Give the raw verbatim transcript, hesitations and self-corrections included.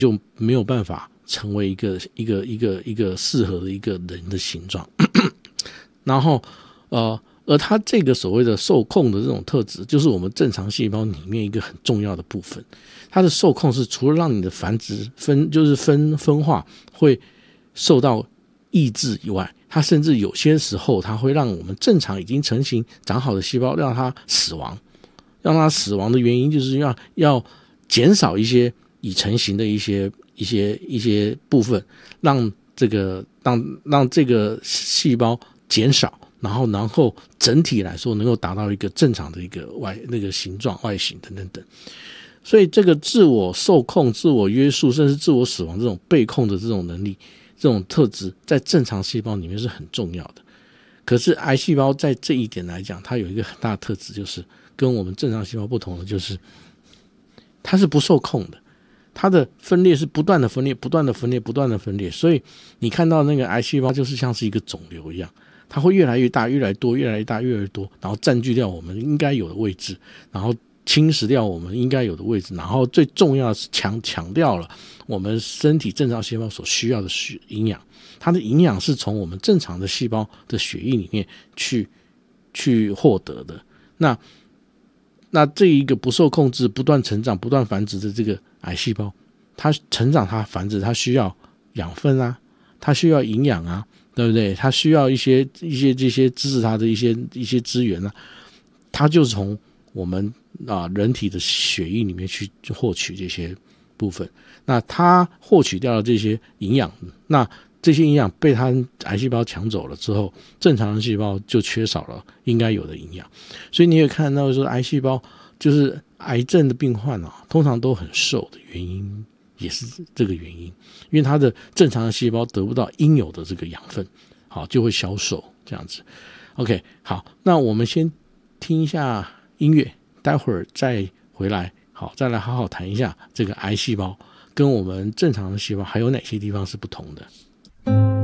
就没有办法成为一个一个一个一个适合的一个人的形状。然后呃，而它这个所谓的受控的这种特质，就是我们正常细胞里面一个很重要的部分。它的受控是除了让你的繁殖分就是分分化会受到抑制以外，它甚至有些时候它会让我们正常已经成型长好的细胞让它死亡。让它死亡的原因就是要要减少一些已成型的一些一些一些部分，让这个让让这个细胞减少，然后然后整体来说能够达到一个正常的一个外那个形状外形等等等。所以这个自我受控、自我约束，甚至自我死亡这种被控的这种能力、这种特质，在正常细胞里面是很重要的。可是癌细胞在这一点来讲，它有一个很大的特质，就是跟我们正常细胞不同的，就是它是不受控的。它的分裂是不断的分裂，不断的分裂，不断的分裂。所以你看到那个癌细胞就是像是一个肿瘤一样，它会越来越大，越来越多，越来越大，越来越多，然后占据掉我们应该有的位置，然后侵蚀掉我们应该有的位置，然后最重要的是强强调了我们身体正常细胞所需要的营养。它的营养是从我们正常的细胞的血液里面去去获得的。那那这一个不受控制、不断成长、不断繁殖的这个癌细胞，它成长、它繁殖，它需要养分啊，它需要营养啊，对不对？它需要一些一些这些支持它的一些一些资源啊，它就从我们啊人体的血液里面去获取这些部分。那它获取掉了这些营养，那这些营养被它癌细胞抢走了之后，正常的细胞就缺少了应该有的营养。所以你也看到说，癌细胞就是癌症的病患啊，通常都很瘦的原因也是这个原因，因为它的正常的细胞得不到应有的这个养分，好就会消瘦这样子。OK， 好，那我们先听一下音乐，待会儿再回来，好，再来好好谈一下这个癌细胞跟我们正常的细胞还有哪些地方是不同的。